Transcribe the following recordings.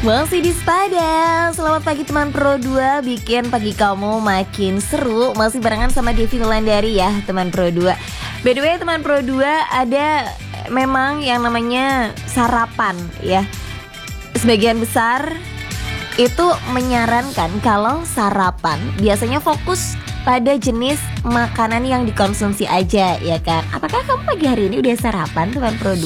Masih di Spada. Selamat pagi teman Pro 2. Bikin pagi kamu makin seru. Masih barengan sama Devi Wulandari ya teman Pro 2. By the way teman Pro 2, ada memang yang namanya sarapan ya. Sebagian besar itu menyarankan kalau sarapan biasanya fokus pada jenis makanan yang dikonsumsi aja ya kan. Apakah kamu pagi hari ini udah sarapan teman Pro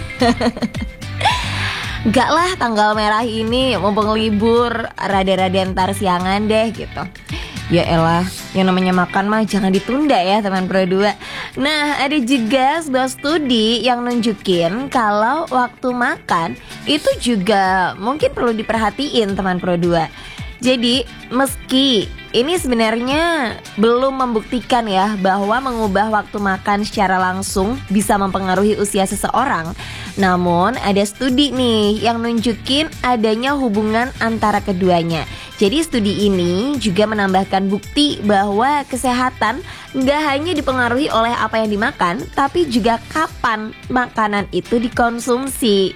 2? Enggak lah, tanggal merah ini mumpung libur, rada-rada ntar siangan deh gitu. Ya elah, yang namanya makan mah jangan ditunda ya teman Pro 2. Nah, ada juga sebuah studi yang nunjukin kalau waktu makan itu juga mungkin perlu diperhatiin teman Pro 2. Jadi meski ini sebenarnya belum membuktikan ya bahwa mengubah waktu makan secara langsung bisa mempengaruhi usia seseorang, namun ada studi nih yang nunjukin adanya hubungan antara keduanya. Jadi studi ini juga menambahkan bukti bahwa kesehatan nggak hanya dipengaruhi oleh apa yang dimakan, tapi juga kapan makanan itu dikonsumsi.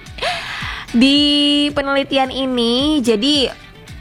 Di penelitian ini jadi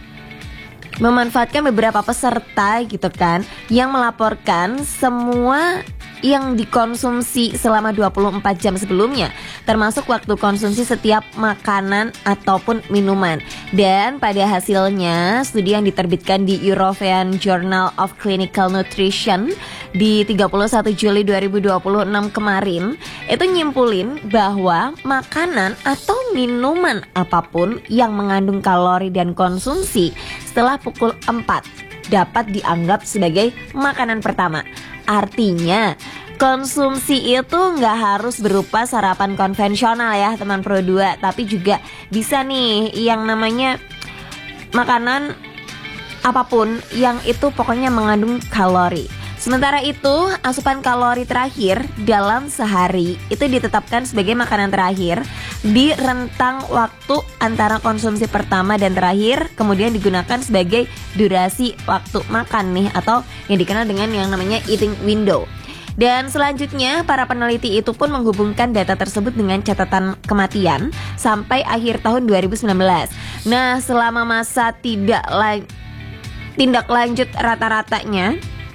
memanfaatkan beberapa peserta gitu kan, yang melaporkan semua yang dikonsumsi selama 24 jam sebelumnya, termasuk waktu konsumsi setiap makanan ataupun minuman. Dan pada hasilnya, studi yang diterbitkan di European Journal of Clinical Nutrition di 31 Juli 2026 kemarin, itu nyimpulin bahwa makanan atau minuman apapun yang mengandung kalori dan konsumsi setelah pukul 4 dapat dianggap sebagai makanan pertama. Artinya konsumsi itu nggak harus berupa sarapan konvensional ya teman Pro 2, tapi juga bisa nih yang namanya makanan apapun yang itu pokoknya mengandung kalori. Sementara itu, asupan kalori terakhir dalam sehari itu ditetapkan sebagai makanan terakhir di rentang waktu antara konsumsi pertama dan terakhir, kemudian digunakan sebagai durasi waktu makan nih, atau yang dikenal dengan yang namanya eating window. Dan selanjutnya, para peneliti itu pun menghubungkan data tersebut dengan catatan kematian sampai akhir tahun 2019. Nah, selama masa tindak lanjut rata-ratanya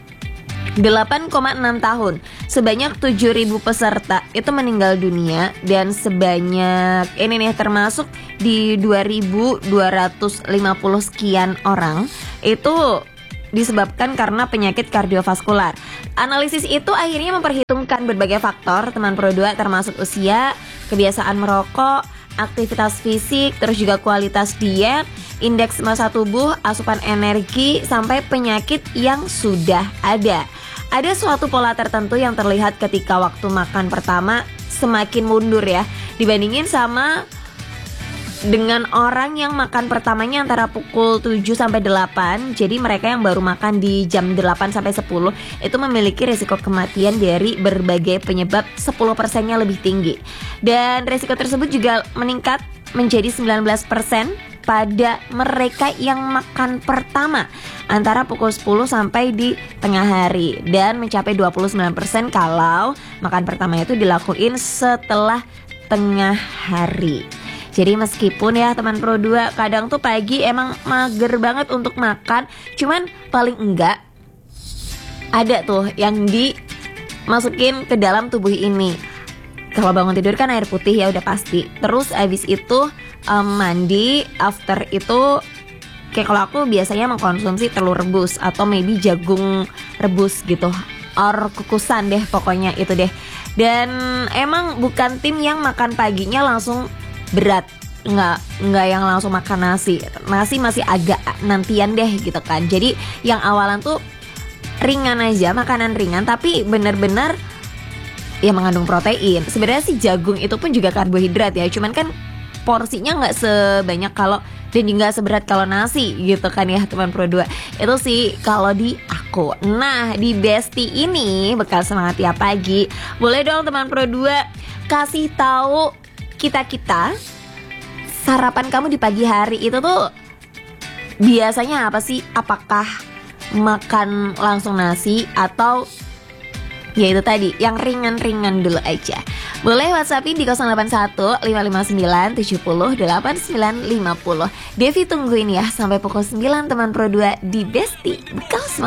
8,6 tahun, sebanyak 7.000 peserta itu meninggal dunia, dan sebanyak ini nih termasuk di 2.250 sekian orang itu disebabkan karena penyakit kardiovaskular. Analisis itu akhirnya memperhitungkan berbagai faktor teman Pro 2, termasuk usia, kebiasaan merokok, aktivitas fisik, terus juga kualitas diet, indeks massa tubuh, asupan energi, sampai penyakit yang sudah ada. Ada suatu pola tertentu yang terlihat ketika waktu makan pertama semakin mundur ya, dibandingin sama dengan orang yang makan pertamanya antara pukul 7 sampai 8. Jadi mereka yang baru makan di jam 8 sampai 10 itu memiliki risiko kematian dari berbagai penyebab 10%-nya lebih tinggi. Dan risiko tersebut juga meningkat menjadi 19% pada mereka yang makan pertama antara pukul 10 sampai di tengah hari, dan mencapai 29% kalau makan pertama itu dilakuin setelah tengah hari. Jadi meskipun ya teman Pro 2 kadang tuh pagi emang mager banget untuk makan, cuman paling enggak ada tuh yang dimasukin ke dalam tubuh ini. Kalau bangun tidur kan air putih ya udah pasti. Terus abis itu mandi, after itu kayak kalau aku biasanya mengkonsumsi telur rebus atau maybe jagung rebus gitu, or kukusan deh pokoknya itu deh. Dan emang bukan tim yang makan paginya langsung berat, nggak yang langsung makan nasi masih agak nantian deh gitu kan. Jadi yang awalan tuh ringan aja, makanan ringan tapi bener-bener ya mengandung protein. Sebenarnya sih jagung itu pun juga karbohidrat ya, cuman kan porsinya nggak sebanyak kalau dan juga seberat kalau nasi gitu kan ya teman Pro 2. Itu sih kalau di aku. Nah, di Besti ini bekal semangat tiap pagi, boleh dong teman Pro 2 kasih tahu kita sarapan kamu di pagi hari itu tuh biasanya apa sih? Apakah makan langsung nasi atau Yaitu tadi yang ringan-ringan dulu aja. Boleh WhatsAppin di 081 559 70 89 50. Devi tungguin ya sampai pukul 9 teman Pro 2 di Besti Bekal Semangat.